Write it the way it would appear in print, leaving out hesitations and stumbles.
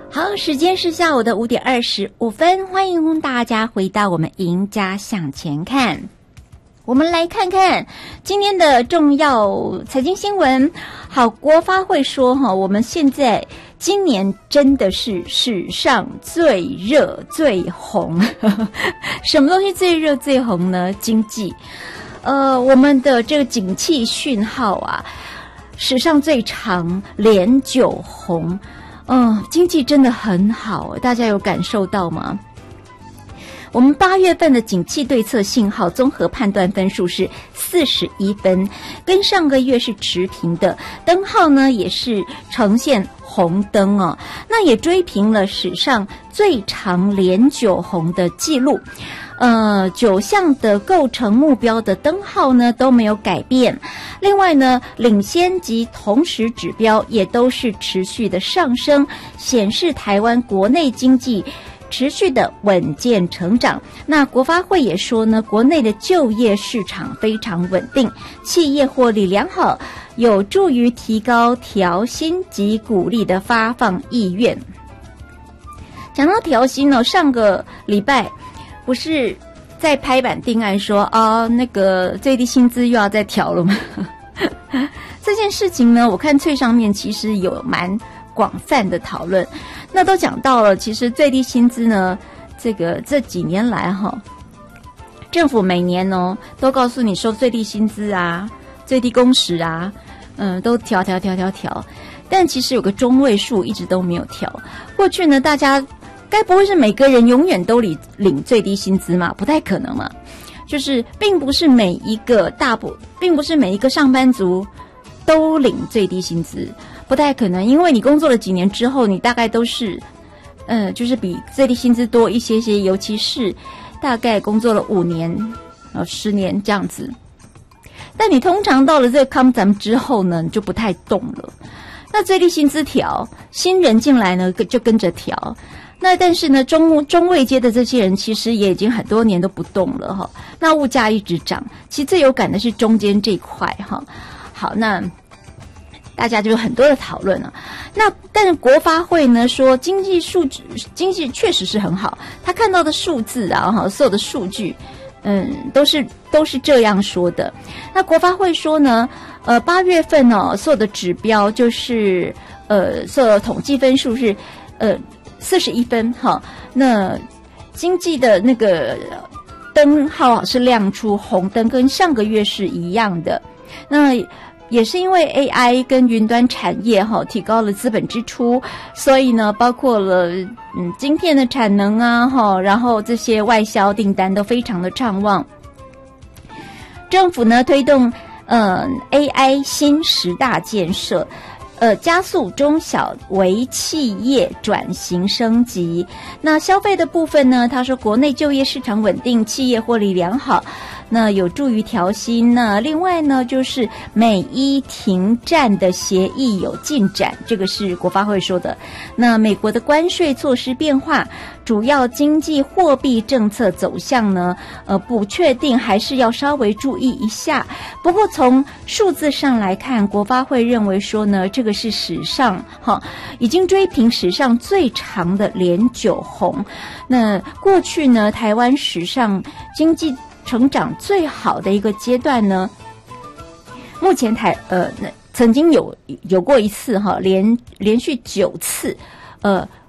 好，时间是下午的5:25，欢迎大家回到我们赢家向前看。我们来看看今天的重要财经新闻。好，国发会说我们现在今年真的是史上最热最红什么东西最热最红呢？经济。我们的这个景气讯号啊，史上最长，连9红。经济真的很好，大家有感受到吗？我们8月份的景气对策信号综合判断分数是41分，跟上个月是持平的，灯号呢也是呈现红灯哦，那也追平了史上最长连9红的记录。9项的构成目标的灯号呢都没有改变，另外呢领先及同时指标也都是持续的上升，显示台湾国内经济持续的稳健成长。那国发会也说呢，国内的就业市场非常稳定，企业获利良好，有助于提高调薪及鼓励的发放意愿。讲到调薪呢，上个礼拜不是在拍板定案说那个最低薪资又要再调了吗？这件事情呢，我看脆上面其实有蛮广泛的讨论。那都讲到了，其实最低薪资呢，这几年来政府每年都告诉你收最低薪资啊，最低工时啊，都调，但其实有个中位数一直都没有调。过去呢，大家该不会是每个人永远都领最低薪资嘛？不太可能嘛。就是并不是每一个上班族都领最低薪资，不太可能。因为你工作了几年之后，你大概都是就是比最低薪资多一些些，尤其是大概工作了5年10年这样子。但你通常到了这个康咱们之后呢，你就不太动了。那最低薪资调，新人进来呢就跟着调。那但是呢，中位阶的这些人其实也已经很多年都不动了那物价一直涨，其实最有感的是中间这一块好，那大家就有很多的讨论了。那但是国发会呢说，经济确实是很好，他看到的数字啊所有的数据都是这样说的。那国发会说呢8月份所有的指标就是所有的统计分数是41分那经济的那个灯号是亮出红灯，跟上个月是一样的。那也是因为 AI 跟云端产业提高了资本支出，所以呢包括了晶片的产能啊然后这些外销订单都非常的畅旺。政府呢推动AI 新10大建设，加速中小微企业转型升级。那消费的部分呢，他说国内就业市场稳定，企业获利良好，那有助于调薪。那另外呢，就是美伊停战的协议有进展，这个是国发会说的。那美国的关税措施变化，主要经济货币政策走向呢，不确定，还是要稍微注意一下。不过从数字上来看，国发会认为说呢，这个是史上已经追平史上最长的连9红。那过去呢，台湾史上经济成长最好的一个阶段呢，目前曾经有过一次连续9次